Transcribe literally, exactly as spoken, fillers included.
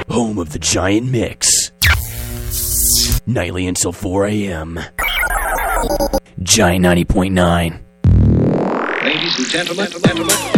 home of the Giant Mix. Nightly until four a.m. Giant ninety point nine. Ladies and gentlemen, gentlemen.